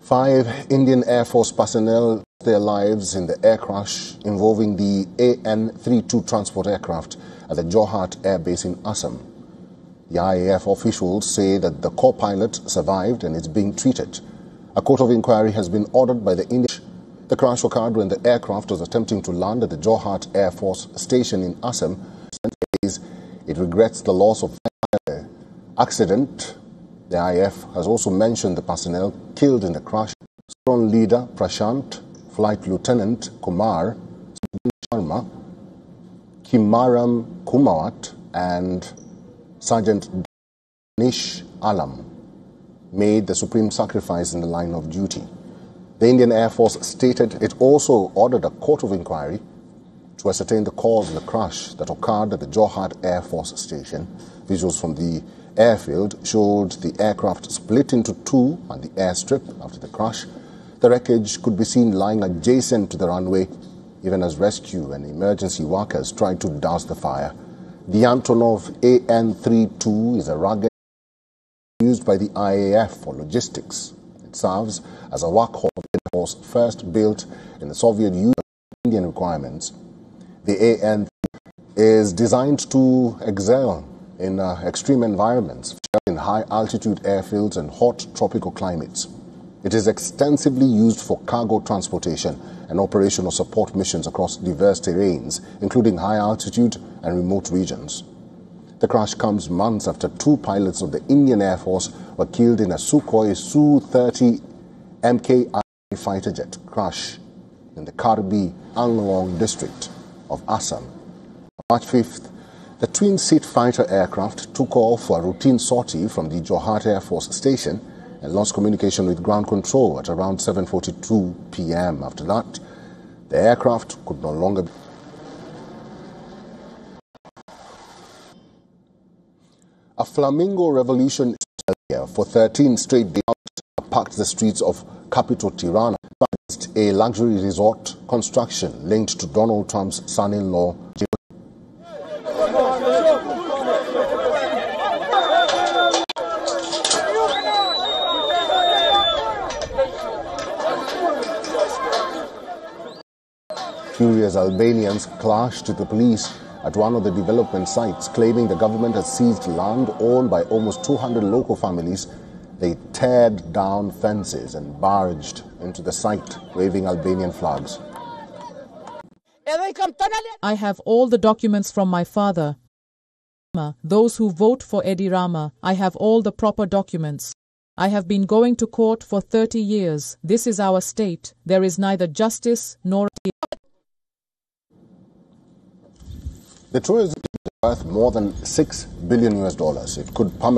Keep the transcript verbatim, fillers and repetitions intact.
Five Indian Air Force personnel lost their lives in the air crash involving the A N thirty-two transport aircraft at the Jorhat Air Base in Assam. The I A F officials say that the co-pilot survived and is being treated. A court of inquiry has been ordered by the Indian. The crash occurred when the aircraft was attempting to land at the Jorhat Air Force Station in Assam. It regrets the loss of the accident. The I A F has also mentioned the personnel killed in the crash: Squadron Leader Prashant, Flight Lieutenant Kumar Sharma, Kimaram Kumawat, and Sergeant Danish Alam made the supreme sacrifice in the line of duty. The Indian Air Force stated it also ordered a court of inquiry to ascertain the cause of the crash that occurred at the Jorhat Air Force Station. Visuals from the airfield showed the aircraft split into two on the airstrip after the crash. The wreckage could be seen lying adjacent to the runway, even as rescue and emergency workers tried to douse the fire. The Antonov A N thirty-two is a rugged used by the I A F for logistics. It serves as a workhorse force first built in the Soviet Union for Indian requirements. The A N is designed to excel in uh, extreme environments, in high-altitude airfields and hot tropical climates. It is extensively used for cargo transportation and operational support missions across diverse terrains, including high-altitude and remote regions. The crash comes months after two pilots of the Indian Air Force were killed in a Sukhoi S U thirty M K I fighter jet crash in the Karbi Anglong district of Assam. On March fifth, the twin-seat fighter aircraft took off for a routine sortie from the Jorhat Air Force Station and lost communication with ground control at around seven forty-two p m After that, the aircraft could no longer be. A flamingo revolution for thirteen straight days packed the streets of capital Tirana against a luxury resort construction linked to Donald Trump's son-in-law. Furious Albanians clashed with the police at one of the development sites, claiming the government has seized land owned by almost two hundred local families. They teared down fences and barged into the site, waving Albanian flags. I have all the documents from my father. Those who vote for Edi Rama, I have all the proper documents. I have been going to court for thirty years. This is our state. There is neither justice nor... The tourism is worth more than six billion U S dollars. It could permanently